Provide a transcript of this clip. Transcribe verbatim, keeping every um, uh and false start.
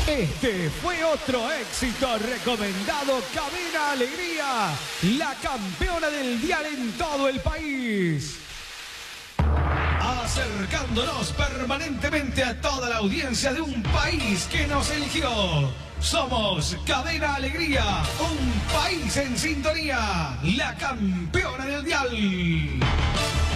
Este fue otro éxito recomendado. Cadena Alegría, la campeona del dial en todo el país. Acercándonos permanentemente a toda la audiencia de un país que nos eligió. Somos Cadena Alegría, un país en sintonía, la campeona del dial.